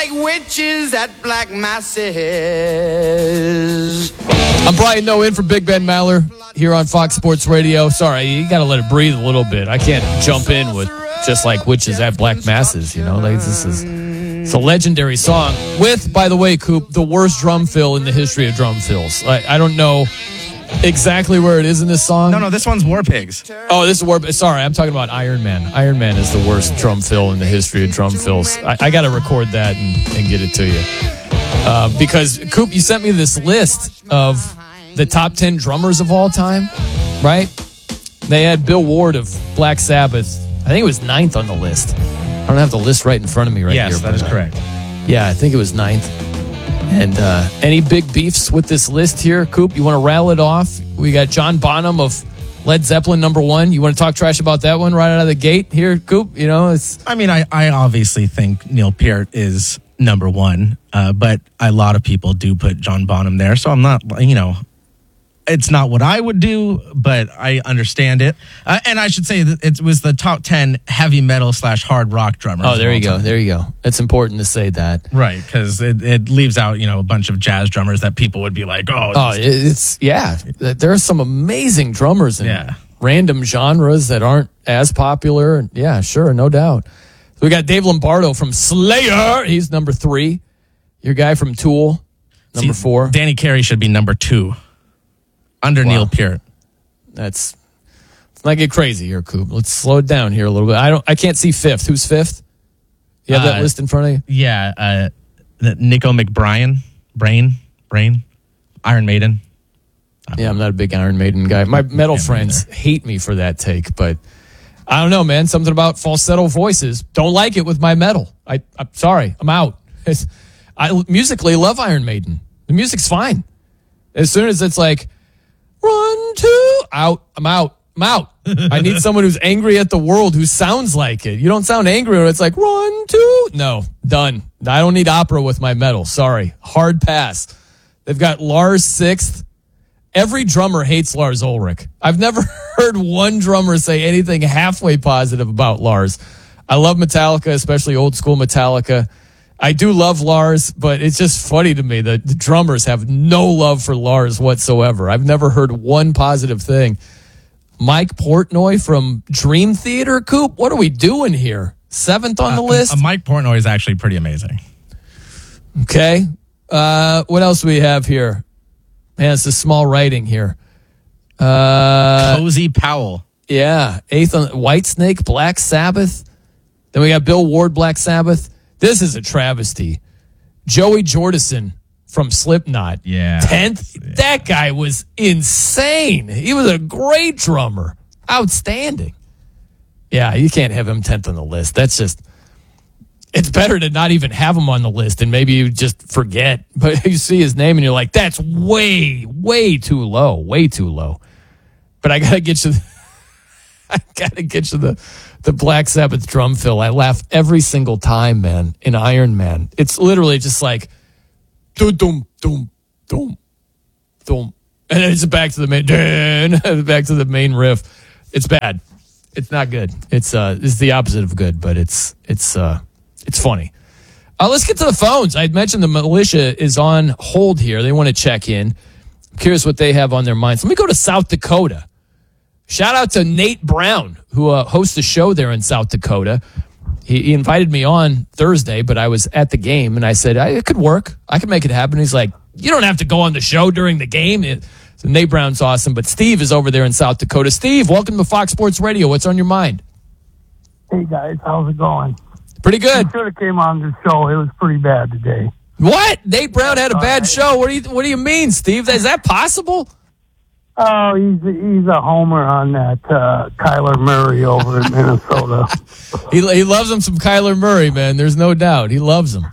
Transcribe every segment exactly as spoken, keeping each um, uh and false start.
like witches at black masses. I'm Brian Noe in for Big Ben Maller here on Fox Sports Radio. Sorry, you got to let it breathe a little bit. I can't jump in with just like witches at black masses, you know. Like this is it's a legendary song with, by the way, Coop, the worst drum fill in the history of drum fills. I, I don't know exactly where it is in this song. No, no, this one's War Pigs. Oh, this is War. Sorry, I'm talking about Iron Man. Iron Man is the worst drum fill in the history of drum fills. I, I got to record that and, and get it to you. Uh, because, Coop, you sent me this list of the top ten drummers of all time, right? They had Bill Ward of Black Sabbath. I think it was ninth on the list. I don't have the list right in front of me right yes, here. Yes, that is uh, correct. Yeah, I think it was ninth. And uh, any big beefs with this list here, Coop? You want to rattle it off? We got John Bonham of Led Zeppelin, number one. You want to talk trash about that one right out of the gate here, Coop? You know, it's. I mean, I, I obviously think Neil Peart is number one, uh, but a lot of people do put John Bonham there. So I'm not, you know, it's not what I would do, but I understand it. Uh, and I should say that it was the top ten heavy metal slash hard rock drummers. Oh, there you go. Time. There you go. It's important to say that. Right, because it, it leaves out, you know, a bunch of jazz drummers that people would be like, oh. Oh, it's, yeah. There are some amazing drummers in yeah. random genres that aren't as popular. Yeah, sure, no doubt. We got Dave Lombardo from Slayer. He's number three. Your guy from Tool, number See, four. Danny Carey should be number two. Under wow. Neil Peart. That's let's not get crazy here, Coop. Let's slow it down here a little bit. I don't I can't see fifth. Who's fifth? You have uh, that list in front of you? Yeah, uh Nico McBrien, Brain, Brain, Iron Maiden. Yeah, I'm not a big Iron Maiden guy. My metal yeah, friends hate me for that take, but I don't know, man. Something about falsetto voices. Don't like it with my metal. I, I'm sorry. I'm out. It's, I musically love Iron Maiden. The music's fine. As soon as it's like, run, two, out, I'm out. I'm out. I need someone who's angry at the world who sounds like it. You don't sound angry when it's like, run, two. No, done. I don't need opera with my metal. Sorry. Hard pass. They've got Lars sixth. Every drummer hates Lars Ulrich. I've never heard one drummer say anything halfway positive about Lars. I love Metallica, especially old school Metallica. I do love Lars, but it's just funny to me that the drummers have no love for Lars whatsoever. I've never heard one positive thing. Mike Portnoy from Dream Theater, Coop, what are we doing here? Seventh on the uh, list? Uh, Mike Portnoy is actually pretty amazing. Okay. Uh, what else do we have here? Man, it's a small writing here. Uh, Cozy Powell. Yeah. Eighth on Whitesnake, Black Sabbath. Then we got Bill Ward, Black Sabbath. This is a travesty. Joey Jordison from Slipknot. Yeah. Tenth. Yeah. That guy was insane. He was a great drummer. Outstanding. Yeah, you can't have him tenth on the list. That's just, it's better to not even have him on the list and maybe you just forget. But you see his name and you're like, that's way, way too low. Way too low. But I got to get you, I got to get you the, the Black Sabbath drum fill. I laugh every single time, man, in Iron Man. It's literally just like, doom, doom, doom, doom, doom. And then it's back to the main, back to the main riff. It's bad. It's not good. It's uh, it's the opposite of good, but it's it's uh, it's funny. Uh, let's get to the phones. I had mentioned the militia is on hold here. They want to check in. I'm curious what they have on their minds. Let me go to South Dakota. Shout out to Nate Brown, who uh, hosts a show there in South Dakota. He, he invited me on Thursday, but I was at the game, and I said, I, it could work. I could make it happen. He's like, you don't have to go on the show during the game. It, so Nate Brown's awesome, but Steve is over there in South Dakota. Steve, welcome to Fox Sports Radio. What's on your mind? Hey, guys. How's it going? Pretty good. You should have came on the show. It was pretty bad today. What? Nate Brown had a bad right. show. What do you What do you mean, Steve? Is that possible? Oh, he's a, he's a homer on that uh, Kyler Murray over in Minnesota. he he loves him some Kyler Murray, man. There's no doubt. He loves him.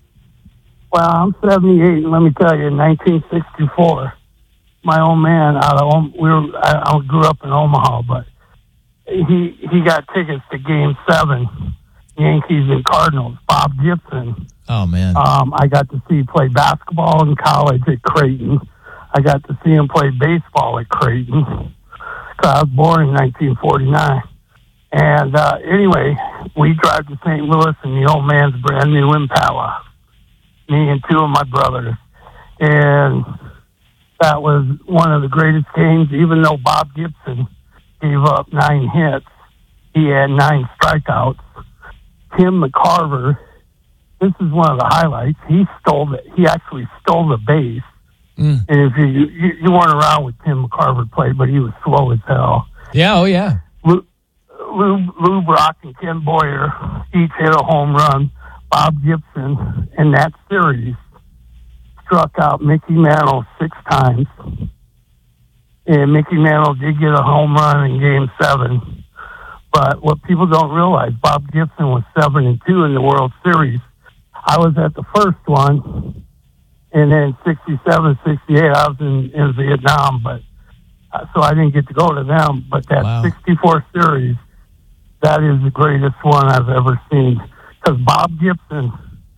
Well, I'm seventy-eight, and let me tell you, in nineteen sixty-four, my old man out of we were I, I grew up in Omaha, but he he got tickets to Game Seven, Yankees and Cardinals. Bob Gibson. Oh man. Um, I got to see him play basketball in college at Creighton. I got to see him play baseball at Creighton. I was born in nineteen forty-nine. And uh, anyway, we drive to Saint Louis in the old man's brand new Impala. me and two of my brothers. And that was one of the greatest games, even though Bob Gibson gave up nine hits. He had nine strikeouts. Tim McCarver, this is one of the highlights. He stole the, he actually stole the base. Mm. And if you, you you weren't around with Tim McCarver played, but he was slow as hell. Yeah, oh yeah. Lou, Lou, Lou Brock and Ken Boyer each hit a home run. Bob Gibson in that series struck out Mickey Mantle six times. And Mickey Mantle did get a home run in Game Seven. But what people don't realize, Bob Gibson was seven and two in the World Series. I was at the first one. And then sixty-seven, sixty-eight, I was in, in Vietnam, but uh, so I didn't get to go to them. But that wow. sixty-four series, that is the greatest one I've ever seen. Because Bob Gibson,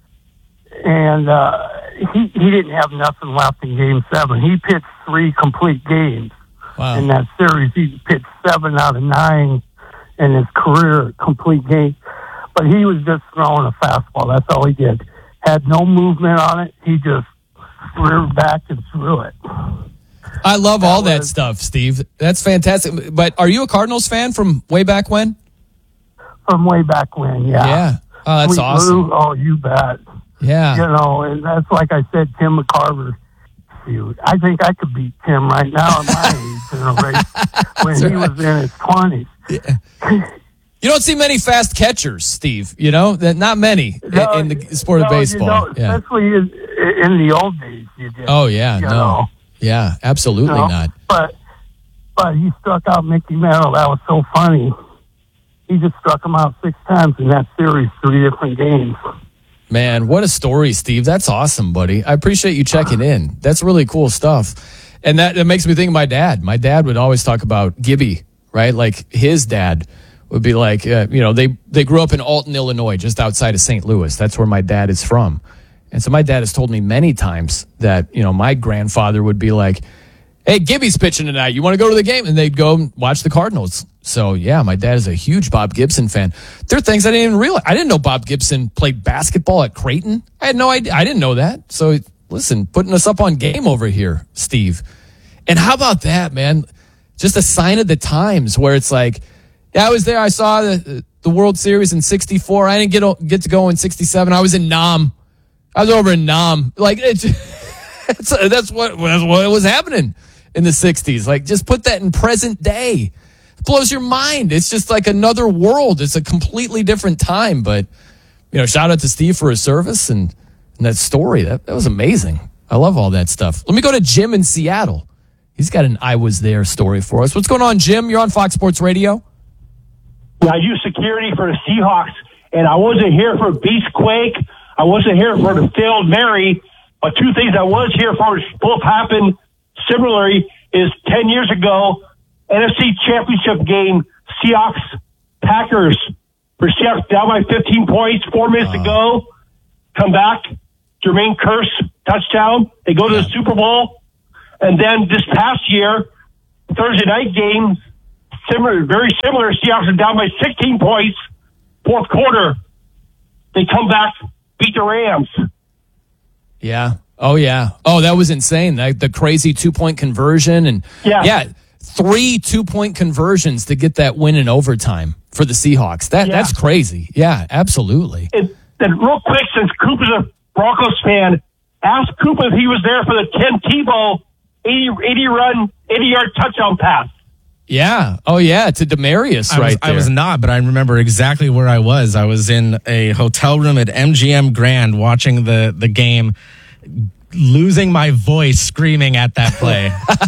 and uh, he he didn't have nothing left in Game Seven. He pitched three complete games wow. in that series. He pitched seven out of nine in his career complete game. But he was just throwing a fastball. That's all he did. Had no movement on it. He just reared back and threw it. I love that all that was, stuff, Steve. That's fantastic. But are you a Cardinals fan from way back when? From way back when, yeah. Yeah. Oh, that's Sweet awesome. Lou, oh, you bet. Yeah. You know, and that's like I said, Tim McCarver. Shoot, I think I could beat Tim right now at my age in a race when he right. was in his twenties. Yeah. You don't see many fast catchers, Steve. You know, that not many no, in the sport no, of baseball. You know, yeah. Especially in, in the old days, you did. Oh yeah, you no, know. yeah, absolutely you know? not. But but he struck out Mickey Mantle. That was so funny. He just struck him out six times in that series, three different games. Man, what a story, Steve. That's awesome, buddy. I appreciate you checking in. That's really cool stuff. And that, that makes me think of my dad. My dad would always talk about Gibby, right? Like his dad would be like, uh, you know, they, they grew up in Alton, Illinois, just outside of Saint Louis. That's where my dad is from. And so my dad has told me many times that, you know, my grandfather would be like, hey, Gibby's pitching tonight. You want to go to the game? And they'd go and watch the Cardinals. So, yeah, my dad is a huge Bob Gibson fan. There are things I didn't even realize. I didn't know Bob Gibson played basketball at Creighton. I had no idea. I didn't know that. So, listen, putting us up on game over here, Steve. And how about that, man? Just a sign of the times where it's like, yeah, I was there. I saw the, the World Series in sixty-four. I didn't get get to go in sixty-seven. I was in Nam. I was over in Nam. Like, it's, it's, that's, what, that's what was happening in the sixties. Like, just put that in present day. It blows your mind. It's just like another world. It's a completely different time. But, you know, shout out to Steve for his service and, and that story. That, that was amazing. I love all that stuff. Let me go to Jim in Seattle. He's got an I was there story for us. What's going on, Jim? You're on Fox Sports Radio. I do security for the Seahawks, and I wasn't here for Beastquake. I wasn't here for the failed Mary. But two things I was here for, which both happened similarly, is ten years ago, N F C Championship game, Seahawks Packers. For Seahawks down by fifteen points, four minutes uh, to go. Come back, Jermaine Kearse touchdown. They go to yeah. the Super Bowl, and then this past year, Thursday night game. Similar, very similar. Seahawks are down by sixteen points. Fourth quarter, they come back, beat the Rams. Yeah. Oh, yeah. Oh, that was insane. Like the crazy two-point conversion. And, yeah, yeah three two-point conversions to get that win in overtime for the Seahawks. That yeah. That's crazy. Yeah, absolutely. And, and real quick, since Coop is a Broncos fan, ask Coop if he was there for the Tim Tebow eighty-run, eighty-yard touchdown pass. Yeah. Oh, yeah. To Demarius I right was, there. I was not, but I remember exactly where I was. I was in a hotel room at M G M Grand watching the, the game, losing my voice screaming at that play.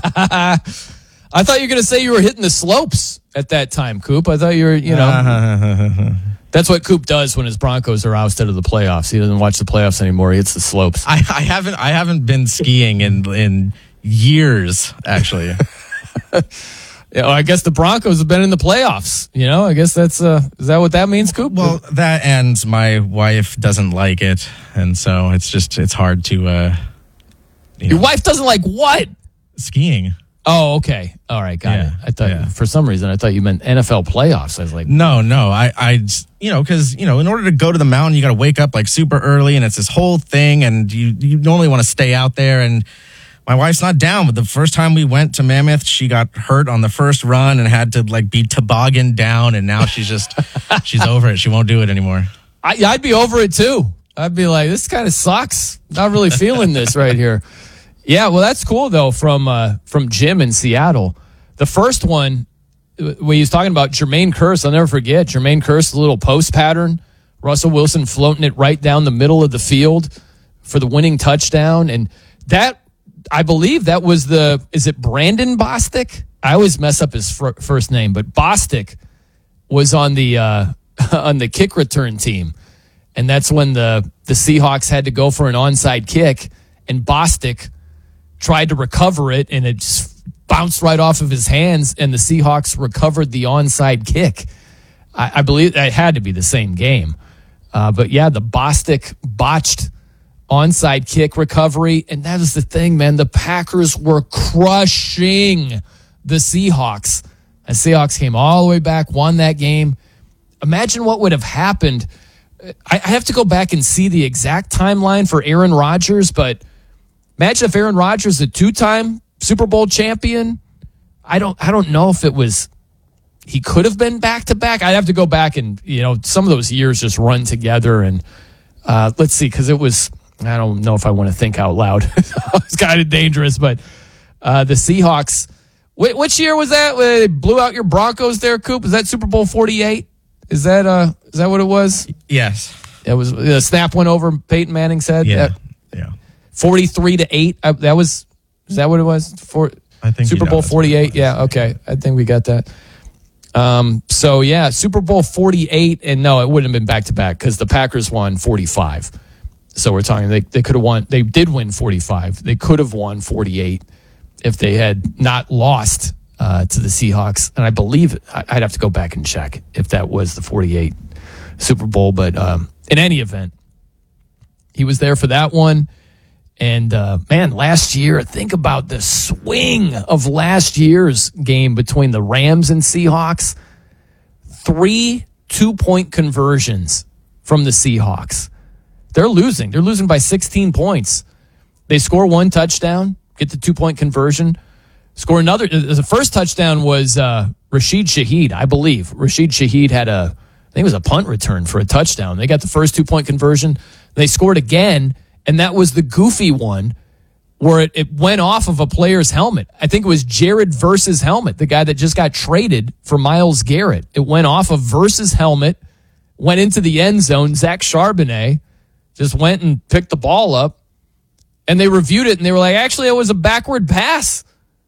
I thought you were going to say you were hitting the slopes at that time, Coop. I thought you were, you know. That's what Coop does when his Broncos are ousted of the playoffs. He doesn't watch the playoffs anymore. He hits the slopes. I, I haven't I haven't been skiing in in years, actually. Yeah, well, I guess the Broncos have been in the playoffs. You know, I guess that's uh, is that what that means, Coop? Well, that and my wife doesn't like it, and so it's just it's hard to. Uh, you Your know, wife doesn't like what? Skiing. Oh, okay. All right, got Yeah, it. I thought yeah. for some reason I thought you meant N F L playoffs. I was like, No, no. I, I, you know, because you know, in order to go to the mountain, you got to wake up like super early, and it's this whole thing, and you you normally want to stay out there. And my wife's not down. But the first time we went to Mammoth, she got hurt on the first run and had to like be toboggan down, and now she's just she's over it. She won't do it anymore. I, I'd be over it too. I'd be like, this kind of sucks. Not really feeling this right here. Yeah, well, that's cool though. From uh, from Jim in Seattle, the first one when he was talking about Jermaine Kearse, I'll never forget Jermaine Kearse, the little post pattern, Russell Wilson floating it right down the middle of the field for the winning touchdown, and that I believe that was the is it Brandon Bostic? I always mess up his fir- first name, but Bostic was on the uh, on the kick return team, and that's when the the Seahawks had to go for an onside kick, and Bostic tried to recover it, and it just bounced right off of his hands, and the Seahawks recovered the onside kick. I, I believe it had to be the same game. Uh, but, yeah, the Bostic botched onside kick recovery, and that is the thing, man. The Packers were crushing the Seahawks. The Seahawks came all the way back, won that game. Imagine what would have happened. I, I have to go back and see the exact timeline for Aaron Rodgers, but imagine if Aaron Rodgers, a two-time Super Bowl champion, I don't I don't know if it was he could have been back-to-back. I'd have to go back and, you know, some of those years just run together. And uh, let's see, because it was, I don't know if I want to think out loud. It's kind of dangerous, but uh, the Seahawks, wh- which year was that? Where they blew out your Broncos there, Coop? Is that Super Bowl forty-eight? Is that uh is that what it was? Yes. It was the snap went over, Peyton Manning said? Yeah. Uh, Yeah. forty-three to eight. Uh, that was, is that what it was? For I think Super you know Bowl that's what it forty-eight. was. Yeah. Okay. I think we got that. Um, so yeah, Super Bowl forty-eight, and no, it wouldn't have been back to back because the Packers won forty-five. So we're talking, they, they could have won, they did win forty-five. They could have won forty-eight if they had not lost uh, to the Seahawks. And I believe, I'd have to go back and check if that was the forty-eight Super Bowl. But um, in any event, he was there for that one. And, uh, man, last year, think about the swing of last year's game between the Rams and Seahawks. Three two-point conversions from the Seahawks. They're losing. They're losing by sixteen points. They score one touchdown, get the two-point conversion, score another. The first touchdown was uh, Rashid Shaheed, I believe. Rashid Shaheed had a, I think it was a punt return for a touchdown. They got the first two-point conversion. They scored again, and that was the goofy one where it, it went off of a player's helmet. I think it was Jared Verse's helmet, the guy that just got traded for Myles Garrett. It went off of Verse's helmet, went into the end zone. Zach Charbonnet just went and picked the ball up, and they reviewed it, and they were like, actually, it was a backward pass.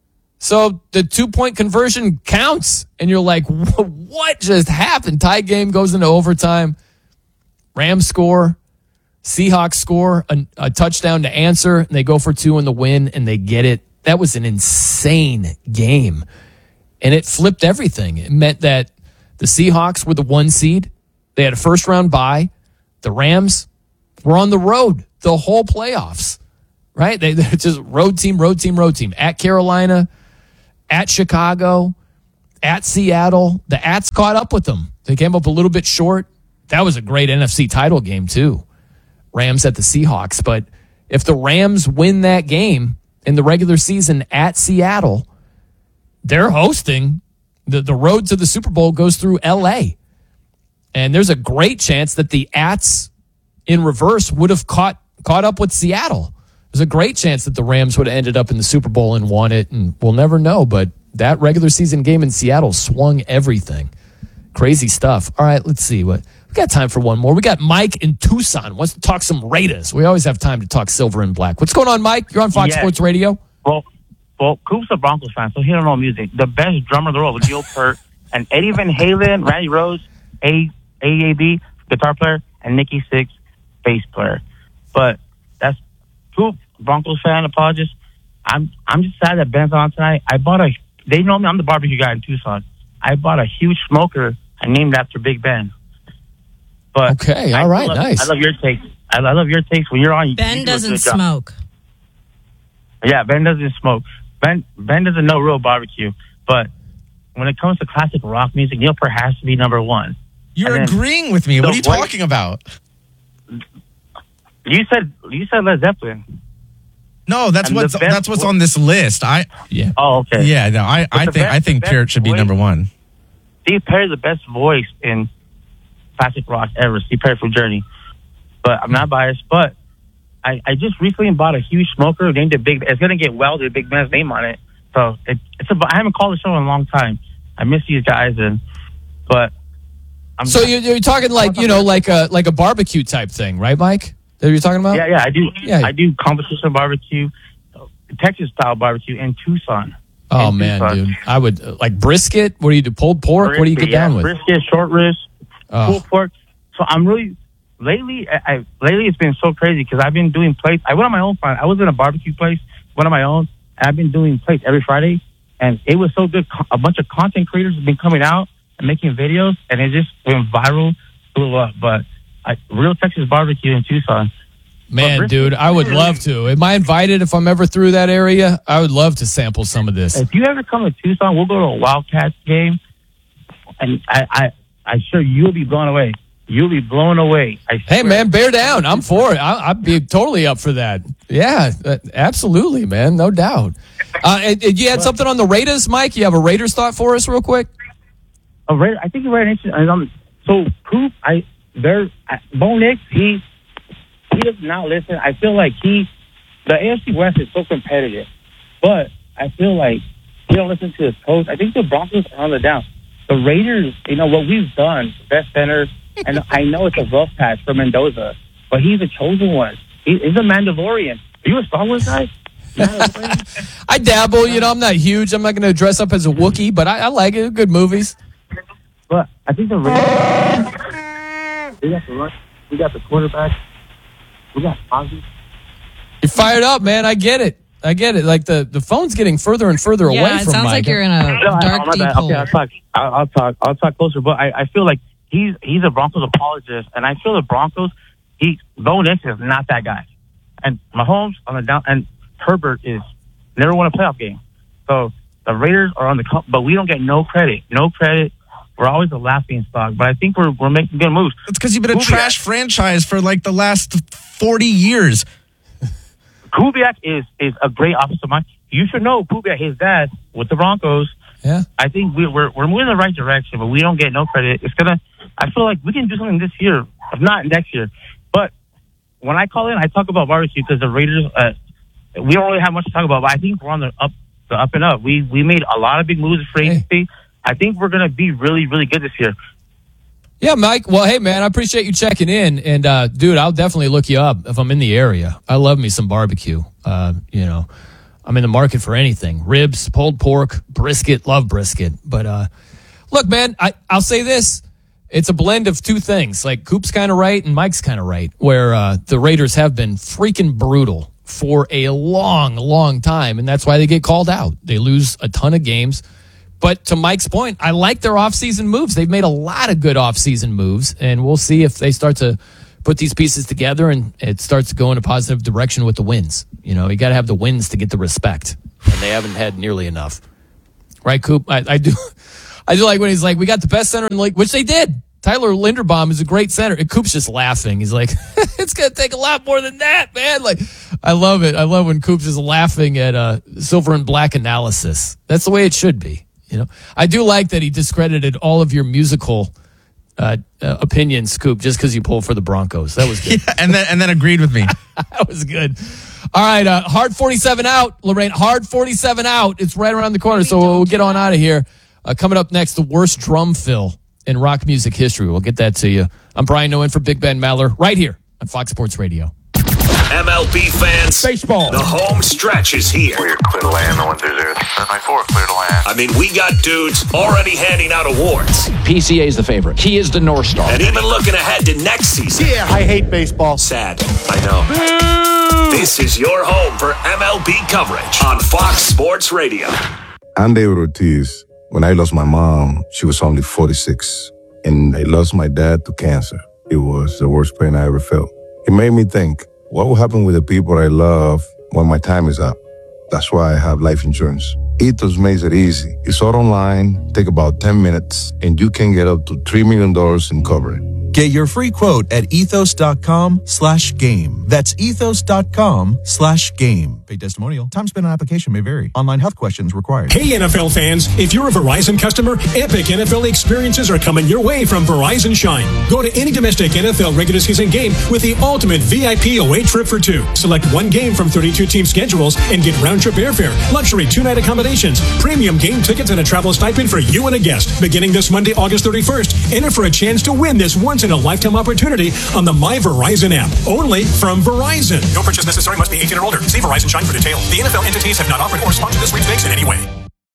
So the two-point conversion counts, and you're like, what just happened? Tie game goes into overtime. Rams score. Seahawks score a, a touchdown to answer, and they go for two in the win, and they get it. That was an insane game, and it flipped everything. It meant that the Seahawks were the one seed. They had a first-round bye. The Rams were on the road the whole playoffs, right? They, they're just road team, road team, road team. At Carolina, at Chicago, at Seattle. The Ats caught up with them. They came up a little bit short. That was a great N F C title game, too. Rams at the Seahawks. But if the Rams win that game in the regular season at Seattle, they're hosting. The, the road to the Super Bowl goes through L A. And there's a great chance that the Ats in reverse would have caught caught up with Seattle. There's a great chance that the Rams would have ended up in the Super Bowl and won it, and we'll never know. But that regular season game in Seattle swung everything. Crazy stuff. All right, let's see. What we got time for one more. We got Mike in Tucson. Wants to talk some Raiders. We always have time to talk silver and black. What's going on, Mike? You're on Fox Yeah. Sports Radio. Well, well, Coop's a Broncos fan, so he don't know music. The best drummer in the world was Gil Peart, and Eddie Van Halen, Randy Rhoads, A A A B, guitar player, and Nikki Sixx, bass player. But that's Coop, Broncos fan, apologist. I'm I'm just sad that Ben's on tonight. I bought a. They know me. I'm the barbecue guy in Tucson. I bought a huge smoker. I named after Big Ben. But Okay, I all right, love, nice. I love your takes. I, I love your takes when you're on. you- Ben you do a doesn't good job. smoke. Yeah, Ben doesn't smoke. Ben Ben doesn't know real barbecue, but when it comes to classic rock music, Neil Peart has to be number one. You're And then agreeing with me. the What are you way- talking about? You said you said Led Zeppelin. No, that's And the what's best that's what's vo- on this list. I Yeah. Oh, okay. yeah, no, I, I the think best- I think the best Peart should be voice- number one. Steve Perry's the best voice in classic rock ever. Steve Perry from Journey. But I'm not biased. But I, I just recently bought a huge smoker named it Big. It's gonna get welded Big Ben's name on it. So it, it's a. I haven't called the show in a long time. I miss these guys, and but I'm So you're, you're talking like you know like a like a barbecue type thing, right, Mike? That you're talking about? yeah, yeah. I do. Yeah. I do competition barbecue, Texas style barbecue in Tucson. Oh In man, Tucson. dude, I would uh, like brisket. What do you do? Pulled pork? What do you get Brisket, yeah, down with? Brisket, short ribs, Oh. pulled pork. So I'm really lately. I, I lately it's been so crazy because I've been doing plates. I went on my own. I was in a barbecue place, went on my own, and I've been doing plates every Friday, and it was so good. Co- A bunch of content creators have been coming out and making videos, and it just went viral, blew up. But I, real Texas barbecue in Tucson. Man, brisket. dude, I would love to. Am I invited if I'm ever through that area? I would love to sample some of this. If you ever come to Tucson, we'll go to a Wildcats game, and I, I, I'm sure you'll be blown away. You'll be blown away. I Hey, swear. man, bear down. I'm for it. I, I'd be totally up for that. Yeah, uh, absolutely, man. No doubt. Uh, and, and you had something on the Raiders, Mike? You have a Raiders thought for us real quick? Oh, right, I think you're right. Interesting. Um, so, Coop, I, there, I- Bo Nix, he, he does not listen. I feel like he, the A F C West is so competitive, but I feel like he don't listen to his coach. I think the Broncos are on the down. The Raiders, you know, what we've done, best center, and I know it's a rough patch for Mendoza, but he's a chosen one. He, he's a Mandalorian. Are you a Star Wars guy? Mandalorian? I dabble. You know, I'm not huge. I'm not going to dress up as a Wookiee, but I, I like it. Good movies. But I think the Raiders, we got the run, we got the quarterback, we got Ozzy. You're fired up, man. I get it. I get it. Like the, the phone's getting further and further away Yeah, it from sounds Mike. like you're in a No, I- dark oh, my deep bad. hole. Okay, I'll talk. I'll, I'll talk. I'll talk closer. But I, I feel like he's he's a Broncos apologist, and I feel the Broncos. He Bo Nix is not that guy, and Mahomes on the down, and Herbert is never won a playoff game. So the Raiders are on the cup, but we don't get no credit. No credit. We're always a laughing stock. But I think we're we're making good moves. It's because you've been a Kubiak. trash franchise for like the last forty years. Kubiak is is a great offensive mind. You should know Kubiak, his dad, with the Broncos. Yeah. I think we, we're we're moving in the right direction, but we don't get no credit. It's gonna. I feel like we can do something this year, if not next year. But when I call in, I talk about barbecue because the Raiders. Uh, we don't really have much to talk about, but I think we're on the up, the up and up. We we made a lot of big moves in free agency. I think we're gonna be really really good this year. Yeah, Mike. Well, hey, man, I appreciate you checking in. And, uh, dude, I'll definitely look you up if I'm in the area. I love me some barbecue. Uh, you know, I'm in the market for anything. Ribs, pulled pork, brisket, love brisket. But, uh, look, man, I, I'll say this. It's a blend of two things. Like, Coop's kind of right and Mike's kind of right, where uh, the Raiders have been freaking brutal for a long, long time. And that's why they get called out. They lose a ton of games. But to Mike's point, I like their offseason moves. They've made a lot of good offseason moves, and we'll see if they start to put these pieces together and it starts to go in a positive direction with the wins. You know, you got to have the wins to get the respect, and they haven't had nearly enough. Right, Coop? I, I do I do like when he's like, we got the best center in the league, which they did. Tyler Linderbaum is a great center. And Coop's just laughing. He's like, it's going to take a lot more than that, man. Like, I love it. I love when Coop's just laughing at uh, silver and black analysis. That's the way it should be. You know, I do like that he discredited all of your musical uh, uh, opinions, Scoop, just because you pulled for the Broncos. That was good. Yeah, and then and then agreed with me. That was good. All right, uh, Hard forty-seven out, Lorraine. Hard forty-seven out. It's right around the corner, so we'll get on out of here. Uh, coming up next, the worst drum fill in rock music history. We'll get that to you. I'm Brian Noen for Big Ben Maller, right here on Fox Sports Radio. M L B fans, Baseball. the home stretch is here. We're clear to land, no one through there. nine four, clear to land. I mean, we got dudes already handing out awards P C A is the favorite. He is the North Star. and even looking ahead to next season. Yeah, I hate baseball. Sad, I know. This is your home for M L B coverage on Fox Sports Radio. I'm David Ortiz. When I lost my mom, she was only forty-six. And I lost my dad to cancer. It was the worst pain I ever felt. It made me think, what will happen with the people I love when my time is up? That's why I have life insurance. Ethos makes it easy. It's all online, take about ten minutes, and you can get up to three million dollars in coverage. Get your free quote at ethos.com slash game. That's ethos.com slash game. Paid testimonial. Time spent on application may vary. Online health questions required. Hey, N F L fans. If you're a Verizon customer, epic N F L experiences are coming your way from Verizon Shine. Go to any domestic N F L regular season game with the ultimate V I P away trip for two. Select one game from thirty-two team schedules and get round-trip airfare, luxury two-night accommodations, premium game tickets, and a travel stipend for you and a guest. Beginning this Monday, August thirty-first, enter for a chance to win this once-in-a-lifetime opportunity on the My Verizon app. Only from Verizon. No purchase necessary. Must be eighteen or older. See Verizon Shine for details. The N F L entities have not offered or sponsored this sweepstakes in any way.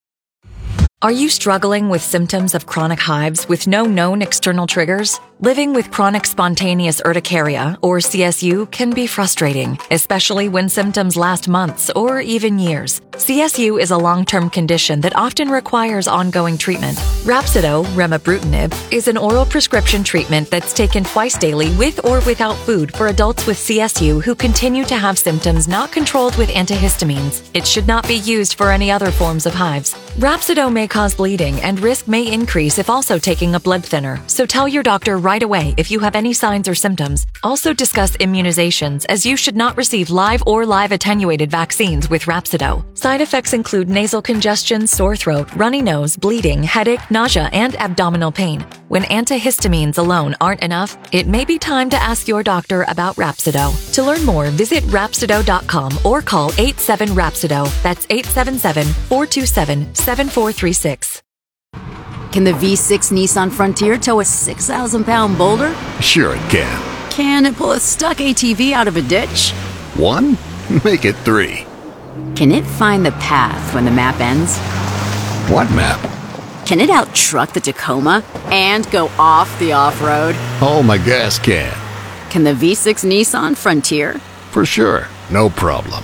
Are you struggling with symptoms of chronic hives with no known external triggers? Living with chronic spontaneous urticaria, or C S U, can be frustrating, especially when symptoms last months or even years. C S U is a long-term condition that often requires ongoing treatment. Rhapsido, remibrutinib, is an oral prescription treatment that's taken twice daily with or without food for adults with C S U who continue to have symptoms not controlled with antihistamines. It should not be used for any other forms of hives. Rhapsido may cause bleeding and risk may increase if also taking a blood thinner, so tell your doctor right away if you have any signs or symptoms. Also discuss immunizations, as you should not receive live or live attenuated vaccines with Rhapsido. Side effects include nasal congestion, sore throat, runny nose, bleeding, headache, nausea, and abdominal pain. When antihistamines alone aren't enough, it may be time to ask your doctor about Rhapsido. To learn more, visit Rhapsido dot com or call eight seven Rhapsido. That's eight seven seven, four two seven, seven four three six. Can the V six Nissan Frontier tow a six thousand pound boulder? Sure it can. Can it pull a stuck A T V out of a ditch? One? Make it three. Can it find the path when the map ends? What map? Can it out-truck the Tacoma and go off the off-road? Oh, my gas can. Can the V six Nissan Frontier? For sure. No problem.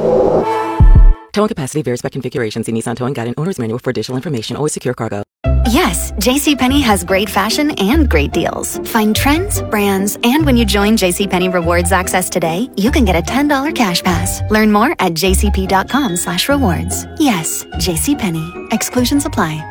Towing capacity varies by configuration. See Nissan Towing Guide and Owner's Manual for additional information. Always secure cargo. Yes, JCPenney has great fashion and great deals. Find trends, brands, and when you join JCPenney Rewards Access today, you can get a ten dollars cash pass. Learn more at jcp.com slash rewards. Yes, JCPenney. Exclusions apply.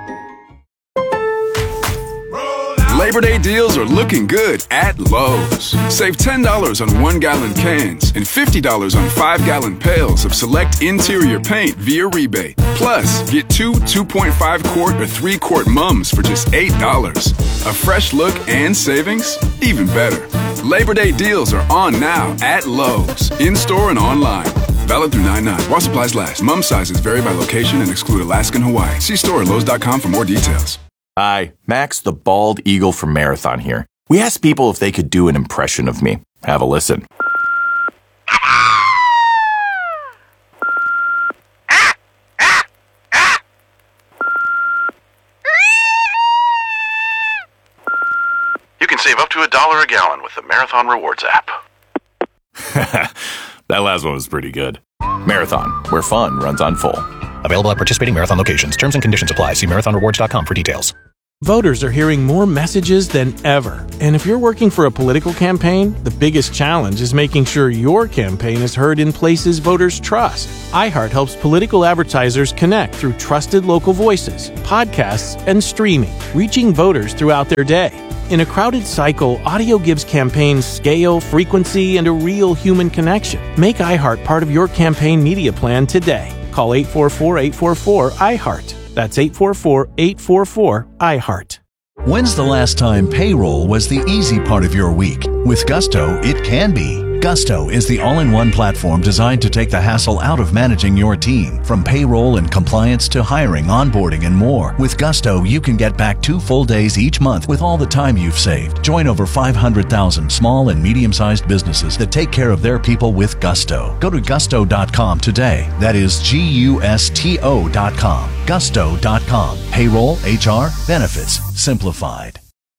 Labor Day deals are looking good at Lowe's. Save ten dollars on one-gallon cans and fifty dollars on five-gallon pails of select interior paint via rebate. Plus, get two two point five quart or three quart mums for just eight dollars. A fresh look and savings? Even better. Labor Day deals are on now at Lowe's, in-store and online. Valid through nine nine. While supplies last. Mum sizes vary by location and exclude Alaska and Hawaii. See store at lowes dot com for more details. Hi, Max the Bald Eagle from Marathon here. We asked people if they could do an impression of me. Have a listen. You can save up to a dollar a gallon with the Marathon Rewards app. That last one was pretty good. Marathon, where fun runs on full. Available at participating Marathon locations. Terms and conditions apply. See marathon rewards dot com for details. Voters are hearing more messages than ever. And if you're working for a political campaign, the biggest challenge is making sure your campaign is heard in places voters trust. iHeart helps political advertisers connect through trusted local voices, podcasts, and streaming, reaching voters throughout their day. In a crowded cycle, audio gives campaigns scale, frequency, and a real human connection. Make iHeart part of your campaign media plan today. Call eight four four, eight four four, iHeart. That's eight four four, eight four four, iHeart. When's the last time payroll was the easy part of your week? With Gusto, it can be. Gusto is the all-in-one platform designed to take the hassle out of managing your team. From payroll and compliance to hiring, onboarding, and more. With Gusto, you can get back two full days each month with all the time you've saved. Join over five hundred thousand small and medium-sized businesses that take care of their people with Gusto. Go to gusto dot com today. That is G U S T O dot com. gusto dot com. Payroll, H R, benefits, simplified.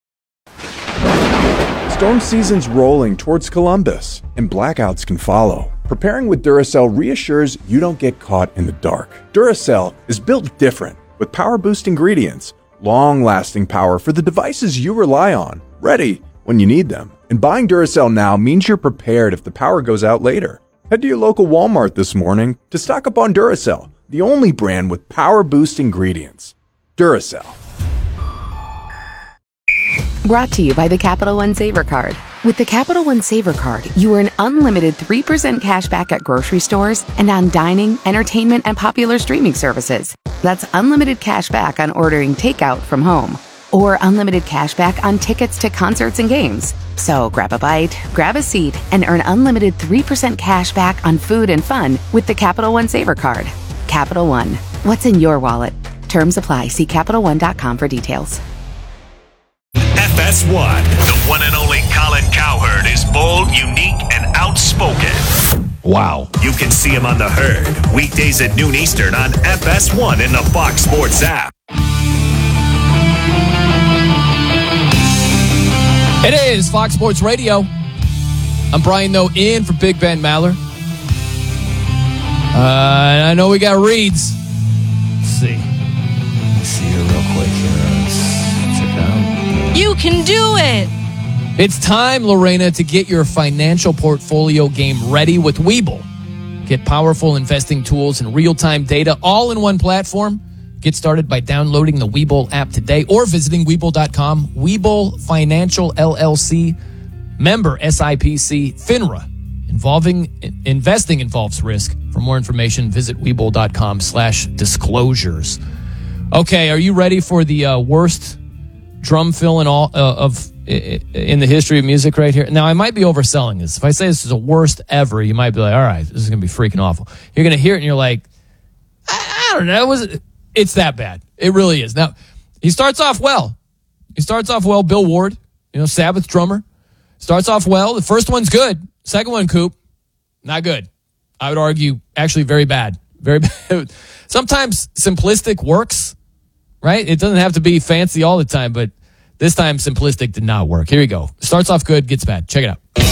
Storm season's rolling towards Columbus, and blackouts can follow. Preparing with Duracell reassures you don't get caught in the dark. Duracell is built different, with power-boost ingredients, long-lasting power for the devices you rely on, ready when you need them. And buying Duracell now means you're prepared if the power goes out later. Head to your local Walmart this morning to stock up on Duracell, the only brand with Power Boost ingredients. Duracell. Brought to you by the Capital One Saver Card. With the Capital One Saver Card, you earn unlimited three percent cash back at grocery stores and on dining, entertainment, and popular streaming services. That's unlimited cash back on ordering takeout from home. Or unlimited cash back on tickets to concerts and games. So grab a bite, grab a seat, and earn unlimited three percent cash back on food and fun with the Capital One Saver Card. Capital One. What's in your wallet? Terms apply. See Capital One dot com for details. F S one, the one and only Colin Cowherd, is bold, unique, and outspoken. Wow. You can see him on The Herd, weekdays at noon Eastern on F S one in the Fox Sports app. It is Fox Sports Radio. I'm Brian Noe in for Big Ben Maller. Uh, and I know we got reads. Let's see. Let's see here real quick. Here. Let's check it out. You can do it. It's time, Lorena, to get your financial portfolio game ready with Webull. Get powerful investing tools and real-time data all in one platform. Get started by downloading the Webull app today or visiting Webull dot com. Webull Financial L L C, member S I P C, FINRA. Involving investing involves risk. For more information, visit Webull dot com slash disclosures. Okay, are you ready for the uh, worst drum fill in all uh, of in the history of music right here? Now, I might be overselling this. If I say this is the worst ever, you might be like, all right, this is going to be freaking awful. You're going to hear it and you're like, I, I don't know, was it? It's that bad. It really is. Now, he starts off well. He starts off well. Bill Ward, you know, Sabbath drummer, starts off well. The first one's good. Second one, Coop, not good. I would argue actually very bad. Very bad. Sometimes simplistic works, right? It doesn't have to be fancy all the time, but this time simplistic did not work. Here you go. Starts off good, gets bad. Check it out.